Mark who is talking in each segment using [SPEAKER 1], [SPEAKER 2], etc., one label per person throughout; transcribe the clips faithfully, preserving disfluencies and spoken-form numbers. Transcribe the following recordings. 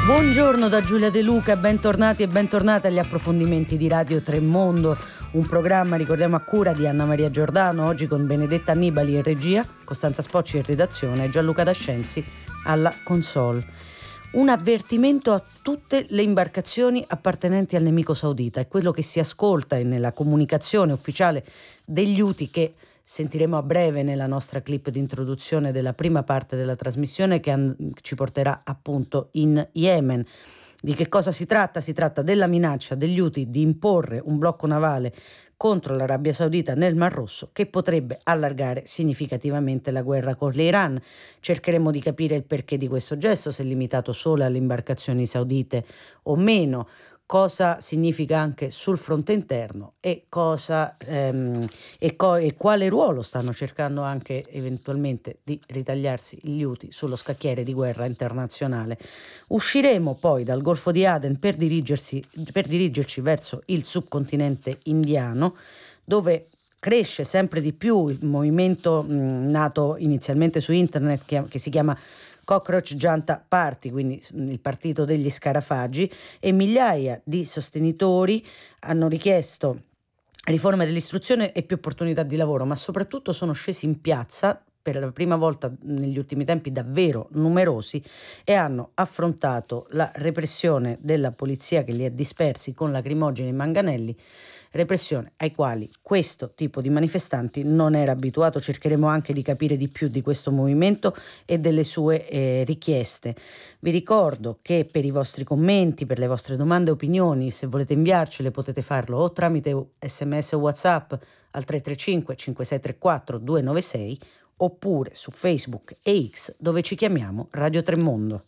[SPEAKER 1] Buongiorno da Giulia De Luca, bentornati e bentornate agli approfondimenti di Radio Tremondo, un programma, ricordiamo, a cura di Anna Maria Giordano, oggi con Benedetta Annibali in regia, Costanza Spocci in redazione e Gianluca Dascenzi alla console. Un avvertimento a tutte le imbarcazioni appartenenti al nemico saudita, è quello che si ascolta nella comunicazione ufficiale degli Houthi, che sentiremo a breve nella nostra clip di introduzione della prima parte della trasmissione, che an- ci porterà appunto in Yemen. Di che cosa si tratta? Si tratta della minaccia degli Houthi di imporre un blocco navale contro l'Arabia Saudita nel Mar Rosso, che potrebbe allargare significativamente la guerra con l'Iran. Cercheremo di capire il perché di questo gesto, se è limitato solo alle imbarcazioni saudite o meno, cosa significa anche sul fronte interno e cosa ehm, e, co- e quale ruolo stanno cercando anche eventualmente di ritagliarsi gli Houthi sullo scacchiere di guerra internazionale. Usciremo poi dal Golfo di Aden per dirigersi, per dirigerci verso il subcontinente indiano, dove cresce sempre di più il movimento mh, nato inizialmente su internet che, che si chiama Cockroach Janta Party, quindi il partito degli scarafaggi, e migliaia di sostenitori hanno richiesto riforme dell'istruzione e più opportunità di lavoro, ma soprattutto sono scesi in piazza per la prima volta negli ultimi tempi davvero numerosi e hanno affrontato la repressione della polizia che li ha dispersi con lacrimogeni e manganelli, repressione ai quali questo tipo di manifestanti non era abituato. Cercheremo anche di capire di più di questo movimento e delle sue eh, richieste. Vi ricordo che per i vostri commenti, per le vostre domande e opinioni, se volete inviarcele potete farlo o tramite sms o WhatsApp al tre tre cinque cinque sei tre quattro due nove sei oppure su Facebook e X, dove ci chiamiamo Radio Tremondo.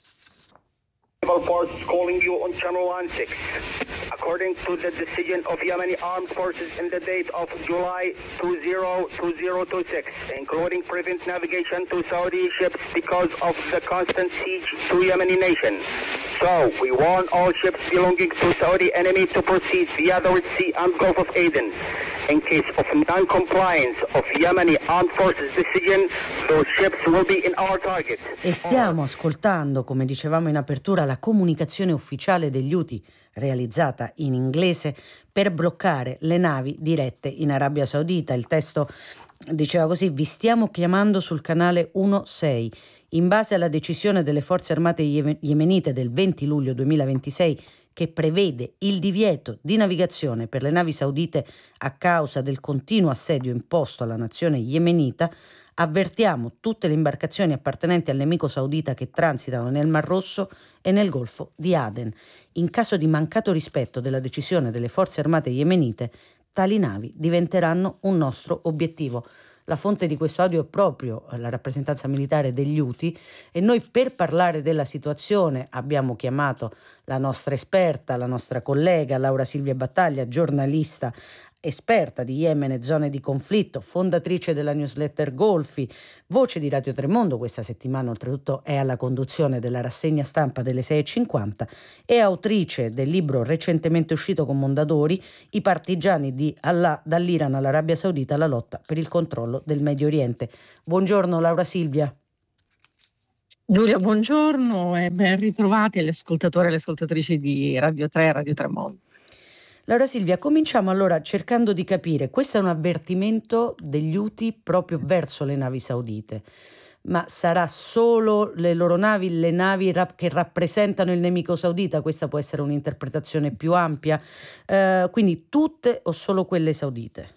[SPEAKER 2] Forces calling you on channel one six. According to the decision of Yemeni armed forces in the date of July two zero two zero two six, including prevent navigation to Saudi ships because of the constant siege to Yemeni nation. So, we warn all ships belonging to Saudi enemy to proceed via the Red Sea and Gulf of Aden. In case of non-compliance of Yemeni armed forces decision, those ships will be in our target.
[SPEAKER 1] E stiamo ascoltando, come dicevamo in apertura, la comunicazione ufficiale degli Houthi, realizzata in inglese, per bloccare le navi dirette in Arabia Saudita. Il testo diceva così: vi stiamo chiamando sul canale uno-sei. In base alla decisione delle forze armate yemenite del venti luglio duemilaventisei, che prevede il divieto di navigazione per le navi saudite a causa del continuo assedio imposto alla nazione yemenita, avvertiamo tutte le imbarcazioni appartenenti al nemico saudita che transitano nel Mar Rosso e nel Golfo di Aden. In caso di mancato rispetto della decisione delle forze armate yemenite, tali navi diventeranno un nostro obiettivo. La fonte di questo audio è proprio la rappresentanza militare degli Houthi, e noi per parlare della situazione abbiamo chiamato la nostra esperta, la nostra collega Laura Silvia Battaglia, giornalista esperta di Yemen e zone di conflitto, fondatrice della newsletter Golfi, voce di Radio Tremondo. Questa settimana oltretutto è alla conduzione della rassegna stampa delle sei e cinquanta e autrice del libro recentemente uscito con Mondadori, I partigiani di Allah, dall'Iran all'Arabia Saudita, la lotta per il controllo del Medio Oriente. Buongiorno Laura Silvia.
[SPEAKER 3] Giulia, buongiorno e ben ritrovati agli ascoltatori e alle ascoltatrici di Radio tre e Radio Tremondo.
[SPEAKER 1] Laura Silvia, cominciamo allora cercando di capire, questo è un avvertimento degli Houthi proprio verso le navi saudite, ma sarà solo le loro navi, le navi rap- che rappresentano il nemico saudita? Questa può essere un'interpretazione più ampia, eh, quindi tutte o solo quelle saudite?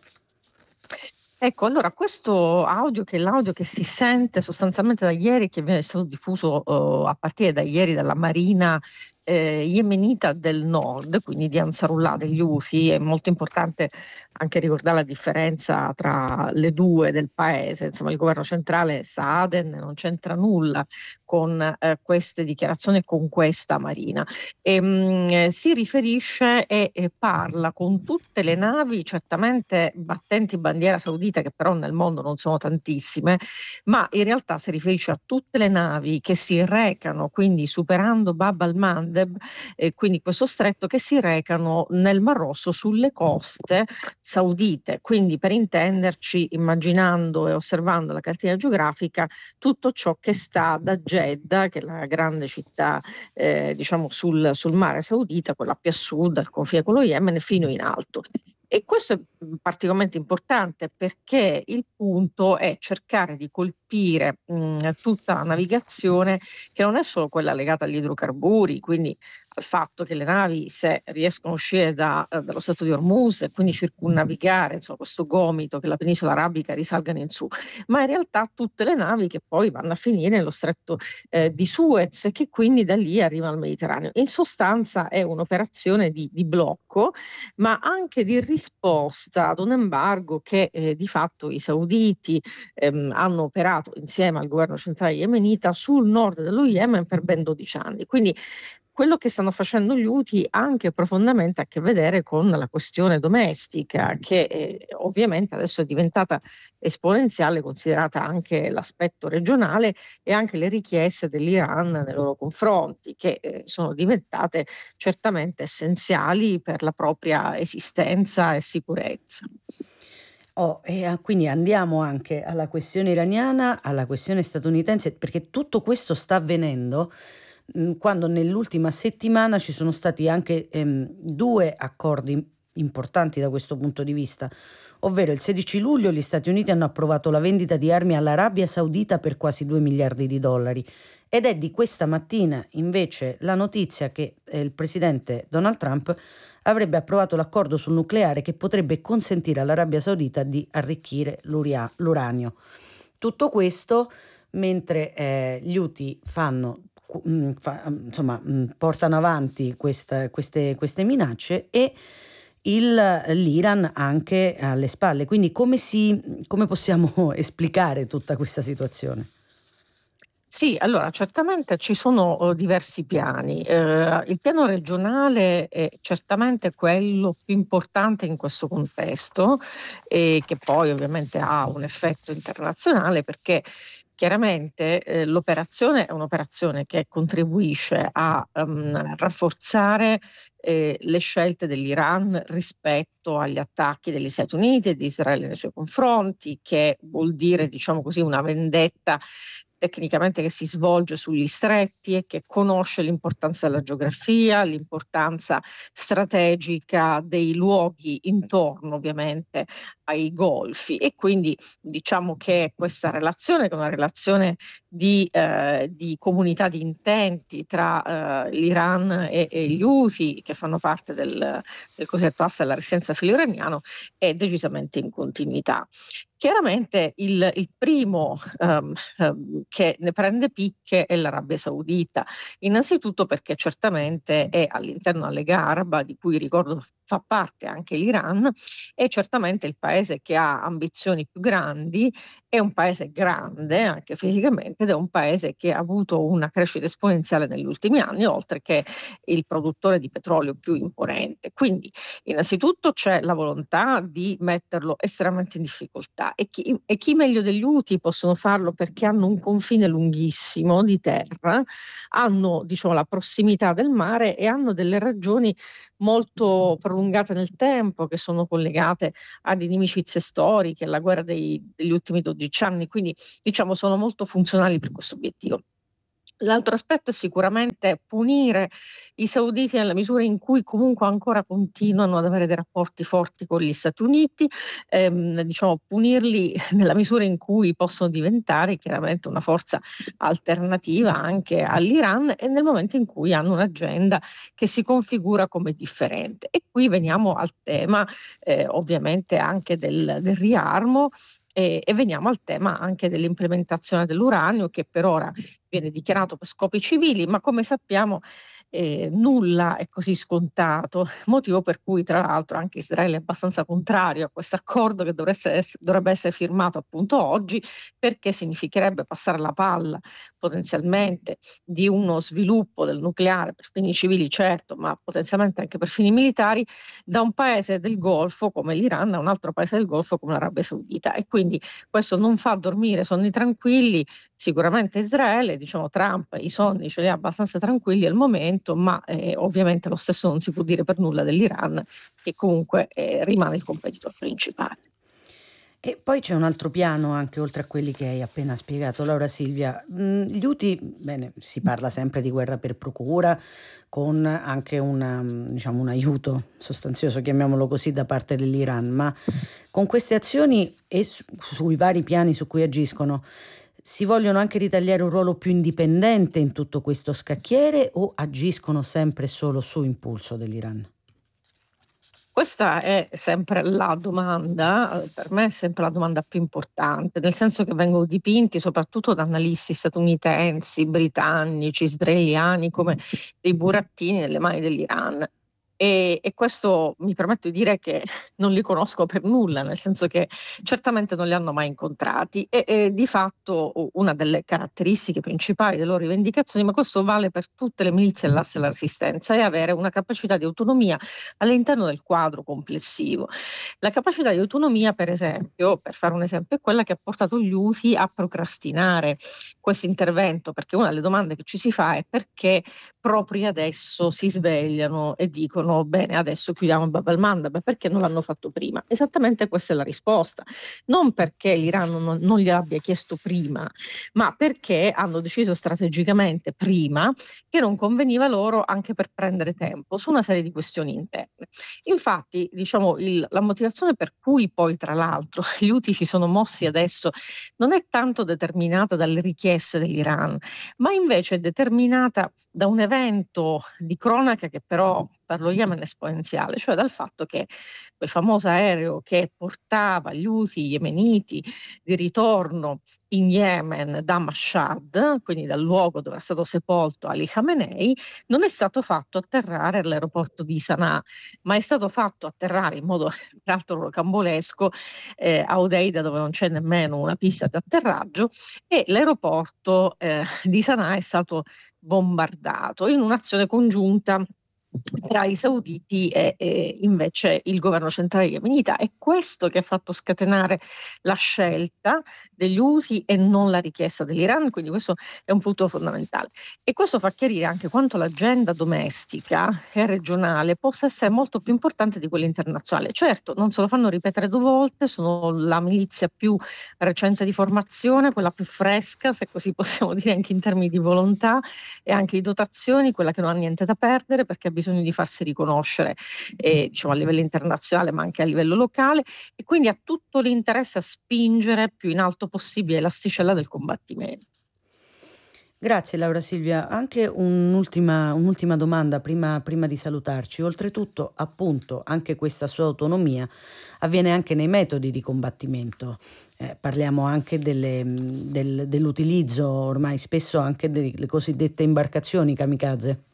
[SPEAKER 3] Ecco, allora questo audio, che è l'audio che si sente sostanzialmente da ieri, che viene stato diffuso uh, a partire da ieri dalla Marina eh, yemenita del nord, quindi di Ansarullah, degli Houthi. È molto importante anche ricordare la differenza tra le due del paese. Insomma, il governo centrale sta a Aden, non c'entra nulla con eh, queste dichiarazioni e con questa Marina. E, mh, si riferisce e, e parla con tutte le navi, certamente battenti bandiera saudita, che però nel mondo non sono tantissime, ma in realtà si riferisce a tutte le navi che si recano, quindi superando Bab al-Mandeb, Mandeb, eh, quindi questo stretto, che si recano nel Mar Rosso sulle coste saudite. Quindi, per intenderci, immaginando e osservando la cartina geografica, tutto ciò che sta da Jeddah, che è la grande città eh, diciamo sul, sul mare saudita, quella più a sud, al confine con lo Yemen, fino in alto. E questo è particolarmente importante perché il punto è cercare di colpire mh, tutta la navigazione, che non è solo quella legata agli idrocarburi, quindi al fatto che le navi, se riescono a uscire da, eh, dallo Stato di Hormuz e quindi circumnavigare, insomma, questo gomito che la penisola arabica, risalgano in su, ma in realtà tutte le navi che poi vanno a finire nello stretto eh, di Suez, che quindi da lì arriva al Mediterraneo. In sostanza è un'operazione di, di blocco, ma anche di risposta ad un embargo che eh, di fatto i sauditi ehm, hanno operato insieme al governo centrale yemenita sul nord dello Yemen per ben dodici anni. Quindi quello che stanno facendo gli Houthi ha anche profondamente a che vedere con la questione domestica, che eh, ovviamente adesso è diventata esponenziale, considerata anche l'aspetto regionale e anche le richieste dell'Iran nei loro confronti, che eh, sono diventate certamente essenziali per la propria esistenza e sicurezza.
[SPEAKER 1] Oh, e ah, quindi andiamo anche alla questione iraniana, alla questione statunitense, perché tutto questo sta avvenendo mh, quando nell'ultima settimana ci sono stati anche ehm, due accordi importanti da questo punto di vista, ovvero il sedici luglio gli Stati Uniti hanno approvato la vendita di armi all'Arabia Saudita per quasi due miliardi di dollari, ed è di questa mattina invece la notizia che eh, il presidente Donald Trump avrebbe approvato l'accordo sul nucleare che potrebbe consentire all'Arabia Saudita di arricchire l'uria- l'uranio. Tutto questo mentre eh, gli Houthi fanno, mh, fa, insomma, mh, portano avanti questa, queste, queste minacce e il, l'Iran anche alle spalle. Quindi come, si, come possiamo esplicare tutta questa situazione?
[SPEAKER 3] Sì, allora certamente ci sono uh, diversi piani. Eh, il piano regionale è certamente quello più importante in questo contesto e che poi ovviamente ha un effetto internazionale perché chiaramente eh, l'operazione è un'operazione che contribuisce a um, rafforzare eh, le scelte dell'Iran rispetto agli attacchi degli Stati Uniti e di Israele nei suoi confronti, che vuol dire, diciamo così, una vendetta tecnicamente che si svolge sugli stretti e che conosce l'importanza della geografia, l'importanza strategica dei luoghi intorno ovviamente ai golfi, e quindi diciamo che questa relazione, che è una relazione di, eh, di comunità di intenti tra eh, l'Iran e, e gli Houthi, che fanno parte del, del cosiddetto asse della resistenza filo-iraniano, è decisamente in continuità. Chiaramente il, il primo um, um, che ne prende picche è l'Arabia Saudita, innanzitutto perché certamente è all'interno della Lega Araba, di cui ricordo fa parte anche l'Iran, è certamente il paese che ha ambizioni più grandi, è un paese grande anche fisicamente ed è un paese che ha avuto una crescita esponenziale negli ultimi anni, oltre che il produttore di petrolio più imponente. Quindi innanzitutto c'è la volontà di metterlo estremamente in difficoltà e chi, e chi meglio degli Houthi possono farlo perché hanno un confine lunghissimo di terra, hanno diciamo la prossimità del mare e hanno delle ragioni molto prolungate nel tempo che sono collegate ad inimicizie storiche, alla guerra dei, degli ultimi dodici anni, quindi diciamo sono molto funzionali per questo obiettivo. L'altro aspetto è sicuramente punire i sauditi nella misura in cui comunque ancora continuano ad avere dei rapporti forti con gli Stati Uniti, ehm, diciamo punirli nella misura in cui possono diventare chiaramente una forza alternativa anche all'Iran e nel momento in cui hanno un'agenda che si configura come differente. E qui veniamo al tema eh, ovviamente anche del, del riarmo. E, e veniamo al tema anche dell'implementazione dell'uranio, che per ora viene dichiarato per scopi civili, ma come sappiamo eh, nulla è così scontato, motivo per cui tra l'altro anche Israele è abbastanza contrario a questo accordo che dovrebbe essere, dovrebbe essere firmato appunto oggi, perché significherebbe passare la palla potenzialmente di uno sviluppo del nucleare per fini civili, certo, ma potenzialmente anche per fini militari, da un paese del Golfo come l'Iran a un altro paese del Golfo come l'Arabia Saudita, e quindi questo non fa dormire sonni tranquilli sicuramente Israele, diciamo Trump i sonni ce li ha abbastanza tranquilli al momento, ma eh, ovviamente lo stesso non si può dire per nulla dell'Iran, che comunque eh, rimane il competitor principale.
[SPEAKER 1] E poi c'è un altro piano anche oltre a quelli che hai appena spiegato, Laura Silvia. Mm, Gli Houthi, bene, si parla sempre di guerra per procura, con anche una, mm, diciamo, un aiuto sostanzioso, chiamiamolo così, da parte dell'Iran, ma con queste azioni e su- sui vari piani su cui agiscono, si vogliono anche ritagliare un ruolo più indipendente in tutto questo scacchiere o agiscono sempre solo su impulso dell'Iran?
[SPEAKER 3] Questa è sempre la domanda, eh, per me è sempre la domanda più importante, nel senso che vengono dipinti soprattutto da analisti statunitensi, britannici, israeliani come dei burattini nelle mani dell'Iran. E, e questo mi permetto di dire che non li conosco per nulla, nel senso che certamente non li hanno mai incontrati e, e di fatto una delle caratteristiche principali delle loro rivendicazioni, ma questo vale per tutte le milizie dell'asse della resistenza, è avere una capacità di autonomia all'interno del quadro complessivo. La capacità di autonomia, per esempio, per fare un esempio, è quella che ha portato gli Houthi a procrastinare questo intervento, perché una delle domande che ci si fa è perché proprio adesso si svegliano e dicono bene, adesso chiudiamo Bab el-Mandab, perché non l'hanno fatto prima? Esattamente questa è la risposta, non perché l'Iran non, non gliel'abbia chiesto prima, ma perché hanno deciso strategicamente prima che non conveniva loro anche per prendere tempo su una serie di questioni interne. Infatti, diciamo, il, la motivazione per cui poi, tra l'altro, gli Houthi si sono mossi adesso non è tanto determinata dalle richieste dell'Iran, ma invece è determinata da un evento di cronaca che però per lo Yemen è esponenziale, cioè dal fatto che quel famoso aereo che portava gli Houthi yemeniti di ritorno in Yemen da Mashhad, quindi dal luogo dove era stato sepolto Ali Khamenei, non è stato fatto atterrare all'aeroporto di Sana'a, ma è stato fatto atterrare in modo peraltro rocambolesco eh, a Odeida, dove non c'è nemmeno una pista di atterraggio, e l'aeroporto eh, di Sana'a è stato bombardato in un'azione congiunta tra i sauditi e, e invece il governo centrale yemenita. È questo che ha fatto scatenare la scelta degli Houthi e non la richiesta dell'Iran, quindi questo è un punto fondamentale. E questo fa chiarire anche quanto l'agenda domestica e regionale possa essere molto più importante di quella internazionale. Certo, non se lo fanno ripetere due volte, sono la milizia più recente di formazione, quella più fresca, se così possiamo dire, anche in termini di volontà e anche di dotazioni, quella che non ha niente da perdere perché ha bisogno di farsi riconoscere eh, diciamo, a livello internazionale ma anche a livello locale, e quindi ha tutto l'interesse a spingere più in alto possibile l'asticella del combattimento.
[SPEAKER 1] Grazie Laura Silvia, anche un'ultima, un'ultima domanda prima, prima di salutarci. Oltretutto, appunto, anche questa sua autonomia avviene anche nei metodi di combattimento. Eh, parliamo anche delle, del, dell'utilizzo ormai spesso anche delle cosiddette imbarcazioni kamikaze.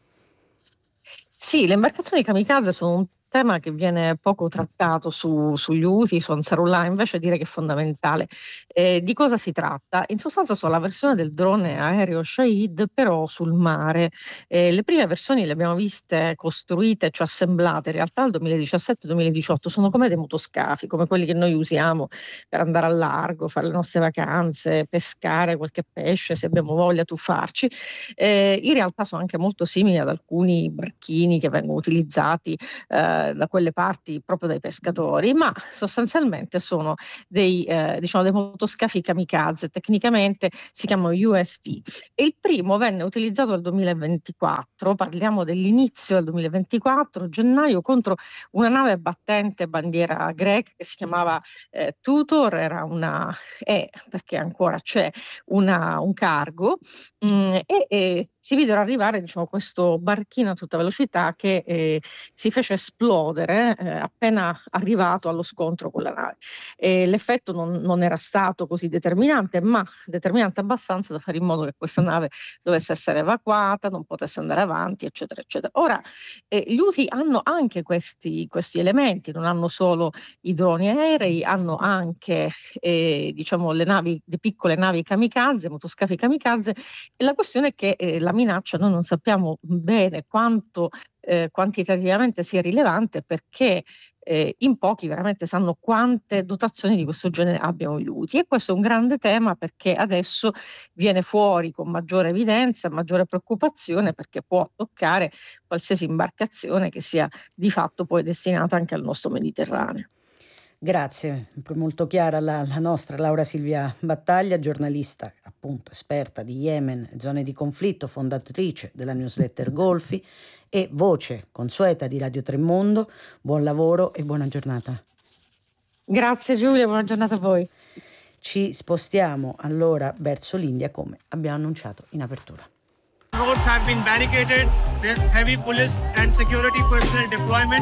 [SPEAKER 3] Sì, le imbarcazioni kamikaze sono un tema che viene poco trattato su, sugli Houthi, su Ansarullah, invece dire che è fondamentale. Eh, di cosa si tratta? In sostanza sono la versione del drone aereo Shahid, però sul mare. Eh, le prime versioni le abbiamo viste costruite, cioè assemblate in realtà nel duemiladiciassette duemiladiciotto, sono come dei motoscafi, come quelli che noi usiamo per andare al largo, fare le nostre vacanze, pescare qualche pesce se abbiamo voglia, tuffarci. Eh, in realtà sono anche molto simili ad alcuni barchini che vengono utilizzati eh, da quelle parti proprio dai pescatori, ma sostanzialmente sono dei, eh, diciamo, dei motoscafi kamikaze, tecnicamente si chiamano U S V. E il primo venne utilizzato nel duemilaventiquattro, parliamo dell'inizio del duemilaventiquattro, gennaio, contro una nave battente bandiera greca che si chiamava eh, Tutor, era una, è, perché ancora c'è, una, un cargo, mh, e, e si videro arrivare, diciamo, questo barchino a tutta velocità che eh, si fece esplodere eh, appena arrivato allo scontro con la nave. E l'effetto non, non era stato così determinante, ma determinante abbastanza da fare in modo che questa nave dovesse essere evacuata, non potesse andare avanti, eccetera, eccetera. Ora, eh, gli Houthi hanno anche questi, questi elementi, non hanno solo i droni aerei, hanno anche eh, diciamo, le navi, le piccole navi kamikaze, motoscafi kamikaze, e la questione è che eh, la minaccia noi non sappiamo bene quanto eh, quantitativamente sia rilevante, perché eh, in pochi veramente sanno quante dotazioni di questo genere abbiano i luti, e questo è un grande tema perché adesso viene fuori con maggiore evidenza, maggiore preoccupazione, perché può toccare qualsiasi imbarcazione che sia di fatto poi destinata anche al nostro Mediterraneo.
[SPEAKER 1] Grazie, molto chiara la, la nostra Laura Silvia Battaglia, giornalista appunto esperta di Yemen e zone di conflitto, fondatrice della newsletter Golfi e voce consueta di Radio Tremondo. Buon lavoro e buona giornata.
[SPEAKER 3] Grazie Giulia, buona giornata a voi.
[SPEAKER 1] Ci spostiamo allora verso l'India come abbiamo annunciato in apertura.
[SPEAKER 4] Roads have been barricaded, there's heavy police and security personnel deployment.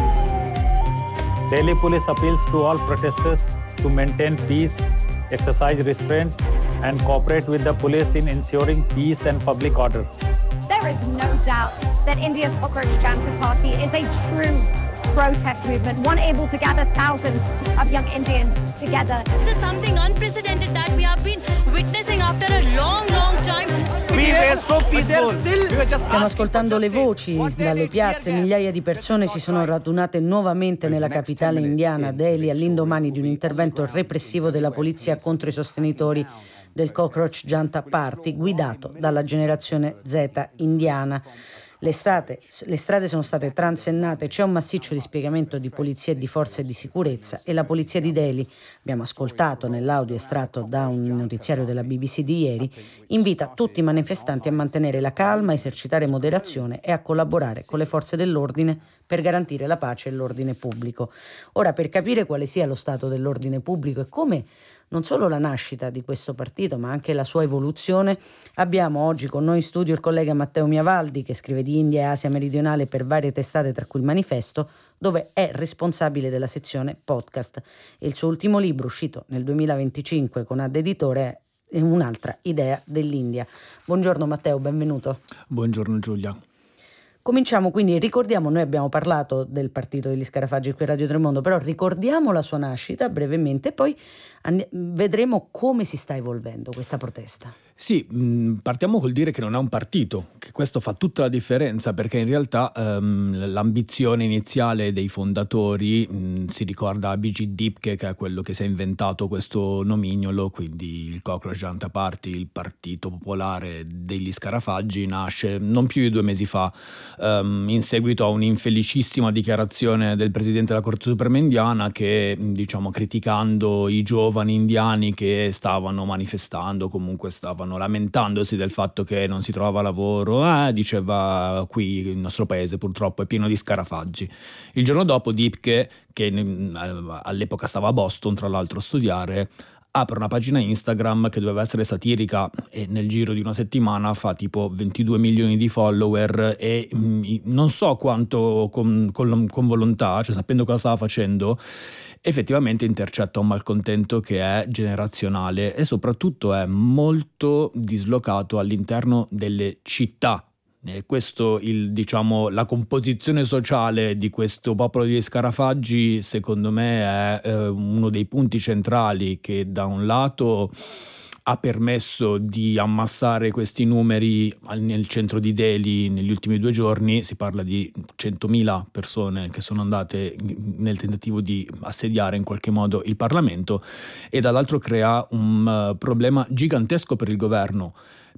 [SPEAKER 5] Delhi Police appeals to all protesters to maintain peace, exercise restraint, and cooperate with the police in ensuring peace and public order.
[SPEAKER 6] There is no doubt that India's Cockroach Janta Party is a true protest movement, one able to gather thousands of young Indians together.
[SPEAKER 7] This is something unprecedented that we have been witnessing after a long, long time.
[SPEAKER 4] We were so peaceful.
[SPEAKER 1] Stiamo ascoltando le voci dalle piazze. Migliaia di persone si sono radunate nuovamente nella capitale indiana, Delhi, all'indomani di un intervento repressivo della polizia contro i sostenitori del Cockroach Janta Party, guidato dalla generazione Z indiana. L'estate, le strade sono state transennate, c'è un massiccio dispiegamento di polizia e di forze di sicurezza, e la polizia di Delhi, abbiamo ascoltato nell'audio estratto da un notiziario della B B C di ieri, invita tutti i manifestanti a mantenere la calma, a esercitare moderazione e a collaborare con le forze dell'ordine per garantire la pace e l'ordine pubblico. Ora, per capire quale sia lo stato dell'ordine pubblico e come non solo la nascita di questo partito ma anche la sua evoluzione, abbiamo oggi con noi in studio il collega Matteo Miavaldi, che scrive di India e Asia meridionale per varie testate, tra cui il Manifesto, dove è responsabile della sezione podcast, e il suo ultimo libro, uscito nel duemilaventicinque con Ad Editore, è Un'altra idea dell'India. Buongiorno Matteo, benvenuto.
[SPEAKER 8] Buongiorno Giulia.
[SPEAKER 1] Cominciamo quindi, ricordiamo, noi abbiamo parlato del partito degli Scarafaggi qui a Radio Tremondo, però ricordiamo la sua nascita brevemente e poi and- vedremo come si sta evolvendo questa protesta.
[SPEAKER 8] Sì, mh, partiamo col dire che non è un partito, che questo fa tutta la differenza, perché in realtà ehm, l'ambizione iniziale dei fondatori mh, si ricorda a B G Dipke, che è quello che si è inventato questo nomignolo, quindi il Cockroach Janta Party, il partito popolare degli Scarafaggi, nasce non più di due mesi fa, ehm, in seguito a un'infelicissima dichiarazione del presidente della Corte Suprema indiana che, diciamo, criticando i giovani indiani che stavano manifestando, comunque stavano lamentandosi del fatto che non si trovava lavoro, eh, diceva qui il nostro paese purtroppo è pieno di scarafaggi. Il giorno dopo Dipke, che all'epoca stava a Boston tra l'altro a studiare, apre una pagina Instagram che doveva essere satirica e nel giro di una settimana fa tipo ventidue milioni di follower e mh, non so quanto con, con, con volontà, cioè sapendo cosa stava facendo, effettivamente intercetta un malcontento che è generazionale e soprattutto è molto dislocato all'interno delle città. E questo, il, diciamo, la composizione sociale di questo popolo di Scarafaggi, secondo me, è eh, uno dei punti centrali che da un lato ha permesso di ammassare questi numeri nel centro di Delhi negli ultimi due giorni. Si parla di centomila persone che sono andate nel tentativo di assediare in qualche modo il Parlamento, e dall'altro crea un uh, problema gigantesco per il governo,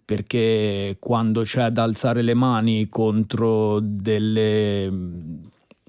[SPEAKER 8] perché quando c'è da alzare le mani contro delle...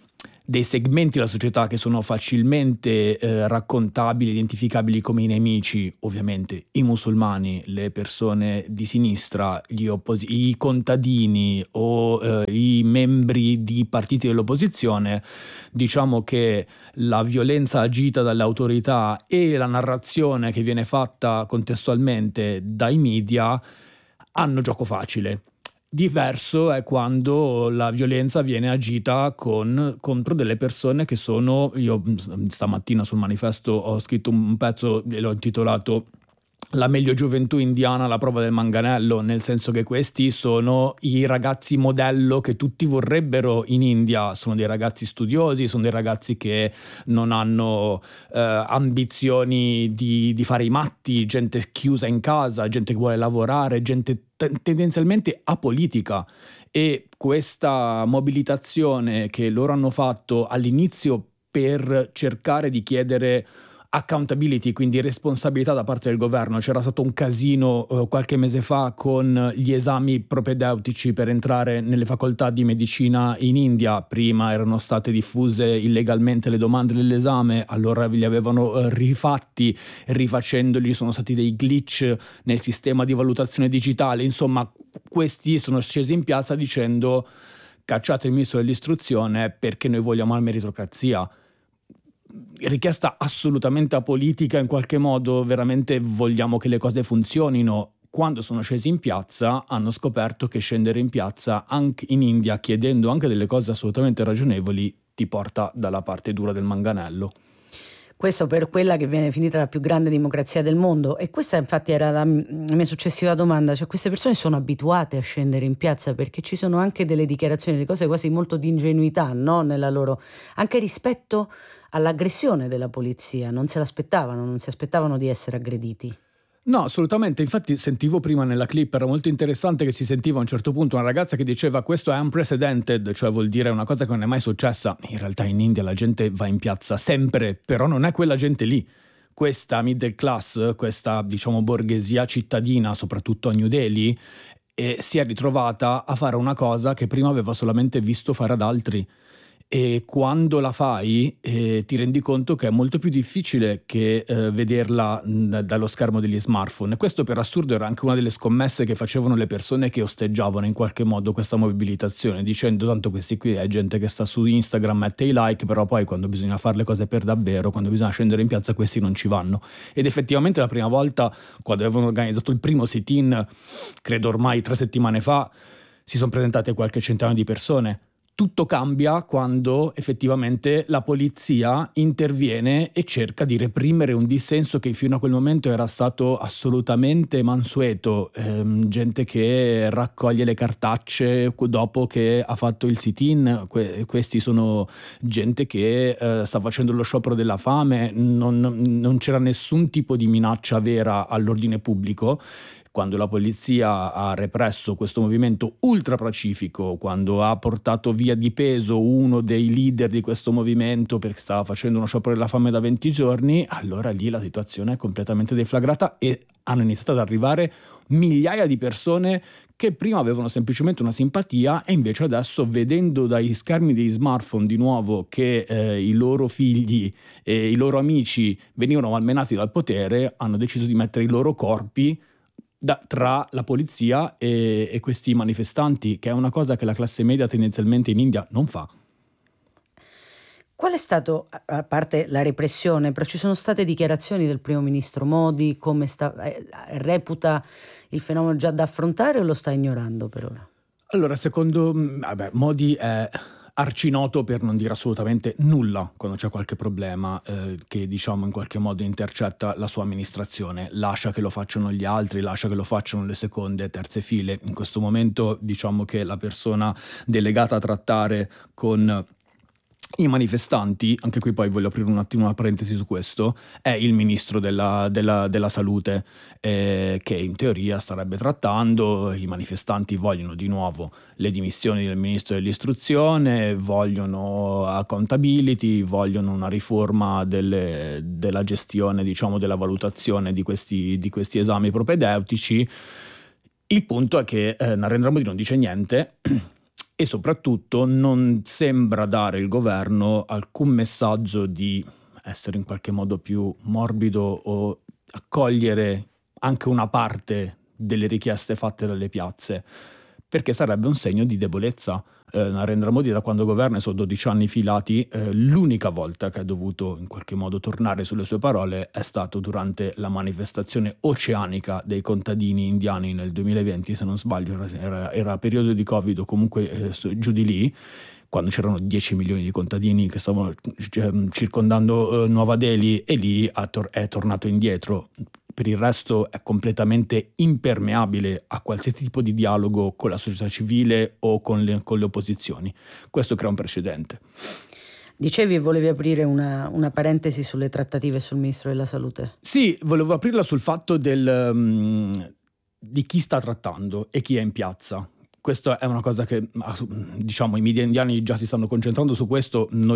[SPEAKER 8] dei segmenti della società che sono facilmente eh, raccontabili, identificabili come i nemici, ovviamente i musulmani, le persone di sinistra, gli oppos- i contadini o eh, i membri di partiti dell'opposizione, diciamo che la violenza agita dalle autorità e la narrazione che viene fatta contestualmente dai media hanno gioco facile. Diverso è quando la violenza viene agita con, contro delle persone che sono, io stamattina sul Manifesto ho scritto un pezzo e l'ho intitolato La meglio gioventù indiana, la prova del manganello, nel senso che questi sono i ragazzi modello che tutti vorrebbero in India, sono dei ragazzi studiosi, sono dei ragazzi che non hanno eh, ambizioni di, di fare i matti, gente chiusa in casa, gente che vuole lavorare, gente t- tendenzialmente apolitica. E questa mobilitazione che loro hanno fatto all'inizio per cercare di chiedere accountability, quindi responsabilità da parte del governo. C'era stato un casino eh, qualche mese fa con gli esami propedeutici per entrare nelle facoltà di medicina in India. Prima erano state diffuse illegalmente le domande dell'esame, allora li avevano eh, rifatti, rifacendoli sono stati dei glitch nel sistema di valutazione digitale. Insomma, questi sono scesi in piazza dicendo: cacciate il ministro dell'istruzione perché noi vogliamo la meritocrazia. Richiesta assolutamente apolitica, in qualche modo veramente vogliamo che le cose funzionino. Quando sono scesi in piazza hanno scoperto che scendere in piazza anche in India chiedendo anche delle cose assolutamente ragionevoli ti porta dalla parte dura del manganello.
[SPEAKER 1] Questo per quella che viene definita la più grande democrazia del mondo, e questa infatti era la mia successiva domanda, cioè queste persone sono abituate a scendere in piazza perché ci sono anche delle dichiarazioni, delle cose quasi molto di ingenuità, no? Nella loro, anche rispetto all'aggressione della polizia, non se l'aspettavano, non si aspettavano di essere aggrediti.
[SPEAKER 8] No, assolutamente. Infatti sentivo prima nella clip, era molto interessante che si sentiva a un certo punto una ragazza che diceva: questo è unprecedented, cioè vuol dire una cosa che non è mai successa. In realtà in India la gente va in piazza sempre, però non è quella gente lì. Questa middle class, questa diciamo borghesia cittadina, soprattutto a New Delhi, eh, si è ritrovata a fare una cosa che prima aveva solamente visto fare ad altri. E quando la fai eh, ti rendi conto che è molto più difficile che eh, vederla mh, dallo schermo degli smartphone. E questo per assurdo era anche una delle scommesse che facevano le persone che osteggiavano in qualche modo questa mobilitazione, dicendo: tanto questi qui è gente che sta su Instagram, mette i like, però poi quando bisogna fare le cose per davvero, quando bisogna scendere in piazza, questi non ci vanno. Ed effettivamente la prima volta, quando avevano organizzato il primo sit-in, credo ormai tre settimane fa, si sono presentate qualche centinaio di persone. Tutto cambia quando effettivamente la polizia interviene e cerca di reprimere un dissenso che fino a quel momento era stato assolutamente mansueto. Ehm, gente che raccoglie le cartacce dopo che ha fatto il sit-in, que- questi sono gente che eh, sta facendo lo sciopero della fame, non, non c'era nessun tipo di minaccia vera all'ordine pubblico. Quando la polizia ha represso questo movimento ultra pacifico, quando ha portato via di peso uno dei leader di questo movimento perché stava facendo uno sciopero della fame da venti giorni, allora lì la situazione è completamente deflagrata e hanno iniziato ad arrivare migliaia di persone che prima avevano semplicemente una simpatia e invece adesso, vedendo dai schermi degli smartphone di nuovo che eh, i loro figli e i loro amici venivano malmenati dal potere, hanno deciso di mettere i loro corpi Da, tra la polizia e, e questi manifestanti, che è una cosa che la classe media tendenzialmente in India non fa.
[SPEAKER 1] Qual è stato, a parte la repressione, però ci sono state dichiarazioni del primo ministro Modi, come sta, eh, reputa il fenomeno già da affrontare o lo sta ignorando per ora?
[SPEAKER 8] Allora, secondo vabbè, Modi è arcinoto per non dire assolutamente nulla quando c'è qualche problema eh, che diciamo in qualche modo intercetta la sua amministrazione, lascia che lo facciano gli altri, lascia che lo facciano le seconde e terze file. In questo momento diciamo che la persona delegata a trattare con i manifestanti, anche qui poi voglio aprire un attimo una parentesi su questo, è il ministro della, della, della salute eh, che in teoria starebbe trattando. I manifestanti vogliono di nuovo le dimissioni del ministro dell'istruzione, vogliono accountability, vogliono una riforma delle, della gestione, diciamo, della valutazione di questi, di questi esami propedeutici. Il punto è che eh, Narendra Modi non dice niente e soprattutto non sembra dare il governo alcun messaggio di essere in qualche modo più morbido o accogliere anche una parte delle richieste fatte dalle piazze, perché sarebbe un segno di debolezza. Eh, Narendra Modi da quando governa sono dodici anni filati, eh, l'unica volta che ha dovuto in qualche modo tornare sulle sue parole è stato durante la manifestazione oceanica dei contadini indiani nel duemilaventi, se non sbaglio era, era periodo di Covid o comunque eh, giù di lì, quando c'erano dieci milioni di contadini che stavano circondando eh, Nuova Delhi, e lì tor- è tornato indietro. Per il resto è completamente impermeabile a qualsiasi tipo di dialogo con la società civile o con le, con le opposizioni. Questo crea un precedente.
[SPEAKER 1] Dicevi e volevi aprire una, una parentesi sulle trattative sul ministro della salute.
[SPEAKER 8] Sì, volevo aprirla sul fatto del, um, di chi sta trattando e chi è in piazza. Questa è una cosa che, diciamo, i media indiani già si stanno concentrando su questo. Noi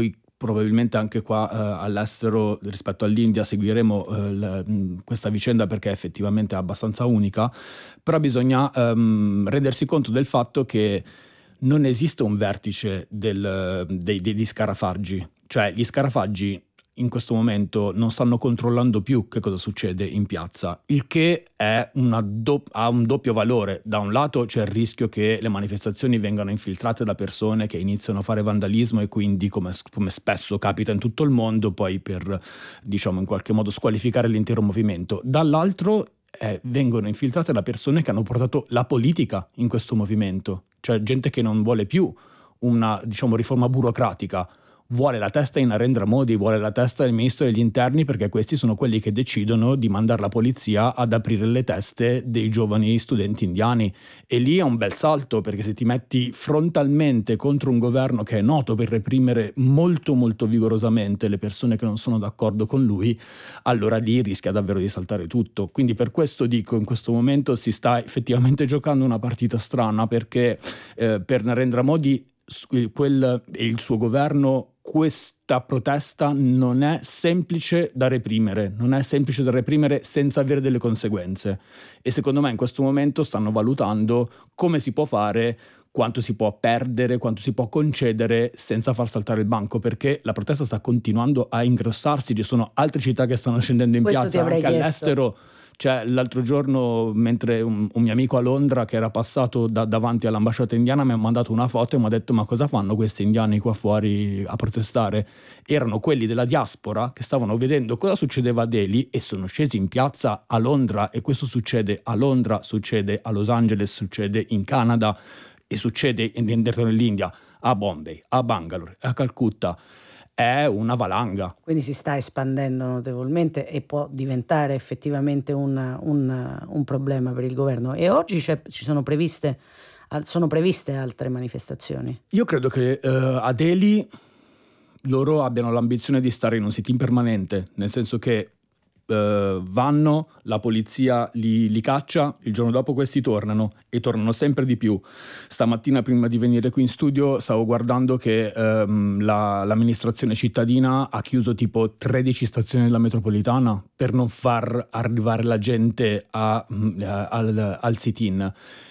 [SPEAKER 8] probabilmente anche qua eh, all'estero rispetto all'India seguiremo eh, la, questa vicenda perché effettivamente è abbastanza unica, però bisogna ehm, rendersi conto del fatto che non esiste un vertice del, dei, degli scarafaggi, cioè gli scarafaggi in questo momento non stanno controllando più che cosa succede in piazza, il che è una do- ha un doppio valore. Da un lato c'è il rischio che le manifestazioni vengano infiltrate da persone che iniziano a fare vandalismo e quindi, come, come spesso capita in tutto il mondo, poi per, diciamo, in qualche modo squalificare l'intero movimento. Dall'altro eh, vengono infiltrate da persone che hanno portato la politica in questo movimento, cioè gente che non vuole più una, diciamo, riforma burocratica, vuole la testa di Narendra Modi, vuole la testa del ministro degli interni, perché questi sono quelli che decidono di mandare la polizia ad aprire le teste dei giovani studenti indiani. E lì è un bel salto, perché se ti metti frontalmente contro un governo che è noto per reprimere molto molto vigorosamente le persone che non sono d'accordo con lui, allora lì rischia davvero di saltare tutto. Quindi per questo dico, in questo momento si sta effettivamente giocando una partita strana, perché eh, per Narendra Modi quel e il suo governo questa protesta non è semplice da reprimere, non è semplice da reprimere senza avere delle conseguenze, e secondo me in questo momento stanno valutando come si può fare, quanto si può perdere, quanto si può concedere senza far saltare il banco, perché la protesta sta continuando a ingrossarsi, ci sono altre città che stanno scendendo in
[SPEAKER 1] Questo
[SPEAKER 8] piazza
[SPEAKER 1] ti avrei
[SPEAKER 8] anche
[SPEAKER 1] chiesto.
[SPEAKER 8] all'estero. Cioè, l'altro giorno, mentre un, un mio amico a Londra che era passato da, davanti all'ambasciata indiana mi ha mandato una foto e mi ha detto: ma cosa fanno questi indiani qua fuori a protestare? Erano quelli della diaspora che stavano vedendo cosa succedeva a Delhi e sono scesi in piazza a Londra, e questo succede a Londra, succede a Los Angeles, succede in Canada e succede dentro nell'India, a Bombay, a Bangalore, a Calcutta. È una valanga.
[SPEAKER 1] Quindi si sta espandendo notevolmente e può diventare effettivamente un, un, un problema per il governo. E oggi c'è, ci sono previste, sono previste altre manifestazioni?
[SPEAKER 8] Io credo che eh, a Delhi loro abbiano l'ambizione di stare in un sit-in permanente, nel senso che Uh, vanno, la polizia li, li caccia, il giorno dopo questi tornano e tornano sempre di più. Stamattina, prima di venire qui in studio, stavo guardando che um, la, l'amministrazione cittadina ha chiuso tipo tredici stazioni della metropolitana per non far arrivare la gente a, uh, al, al sit-in.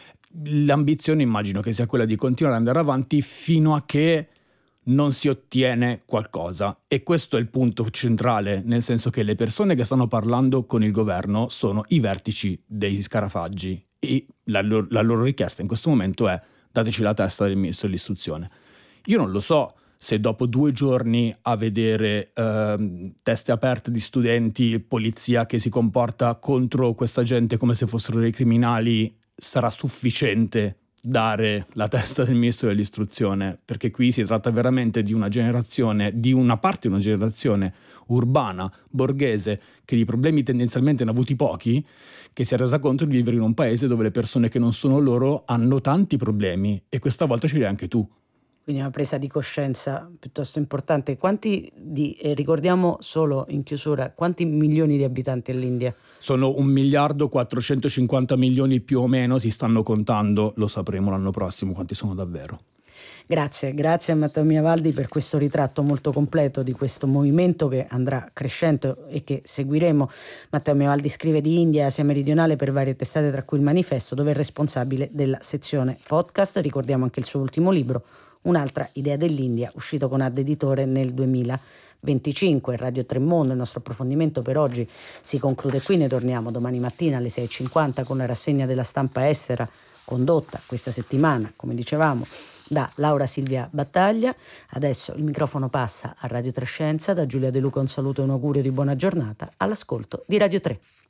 [SPEAKER 8] L'ambizione immagino che sia quella di continuare ad andare avanti fino a che non si ottiene qualcosa, e questo è il punto centrale, nel senso che le persone che stanno parlando con il governo sono i vertici dei scarafaggi e la loro, la loro richiesta in questo momento è: dateci la testa del ministro dell'istruzione. Io non lo so se dopo due giorni a vedere eh, teste aperte di studenti, polizia che si comporta contro questa gente come se fossero dei criminali, sarà sufficiente dare la testa del ministro dell'istruzione, perché qui si tratta veramente di una generazione, di una parte di una generazione urbana, borghese, che di problemi tendenzialmente ne ha avuti pochi, che si è resa conto di vivere in un paese dove le persone che non sono loro hanno tanti problemi, e questa volta ce li hai anche tu.
[SPEAKER 1] Quindi è una presa di coscienza piuttosto importante. Quanti di, eh, ricordiamo solo in chiusura, quanti milioni di abitanti all'India?
[SPEAKER 8] Sono un miliardo quattrocentocinquanta milioni più o meno, si stanno contando, lo sapremo l'anno prossimo quanti sono davvero.
[SPEAKER 1] Grazie, grazie a Matteo Miavaldi per questo ritratto molto completo di questo movimento che andrà crescendo e che seguiremo. Matteo Miavaldi scrive di India e Asia meridionale per varie testate, tra cui il Manifesto, dove è responsabile della sezione podcast. Ricordiamo anche il suo ultimo libro, Un'altra idea dell'India, uscito con Ad Editore nel duemilaventicinque. Radio Tre Mondo, il nostro approfondimento per oggi si conclude qui. Ne torniamo domani mattina alle sei e cinquanta con la rassegna della stampa estera, condotta questa settimana, come dicevamo, da Laura Silvia Battaglia. Adesso il microfono passa a Radio Tre Scienza. Da Giulia De Luca un saluto e un augurio di buona giornata all'ascolto di Radio Tre.